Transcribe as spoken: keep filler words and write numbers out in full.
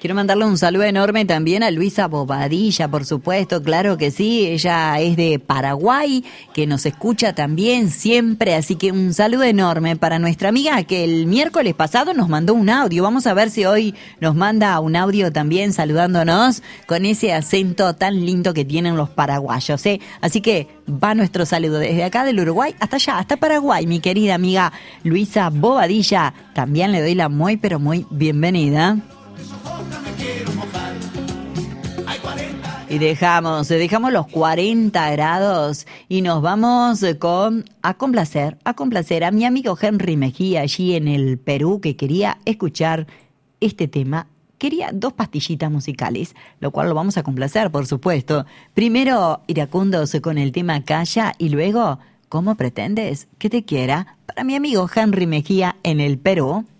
Quiero mandarle un saludo enorme también a Luisa Bobadilla, por supuesto, claro que sí, ella es de Paraguay, que nos escucha también siempre, así que un saludo enorme para nuestra amiga que el miércoles pasado nos mandó un audio. Vamos a ver si hoy nos manda un audio también saludándonos con ese acento tan lindo que tienen los paraguayos, ¿eh? Así que va nuestro saludo desde acá del Uruguay hasta allá, hasta Paraguay, mi querida amiga Luisa Bobadilla. También le doy la muy, pero muy bienvenida. Y dejamos, dejamos los cuarenta grados y nos vamos con a complacer, a complacer a mi amigo Henry Mejía allí en el Perú, que quería escuchar este tema. Quería dos pastillitas musicales, lo cual lo vamos a complacer, por supuesto. Primero, Iracundos con el tema Calla y luego, ¿cómo pretendes que te quiera? Para mi amigo Henry Mejía en el Perú.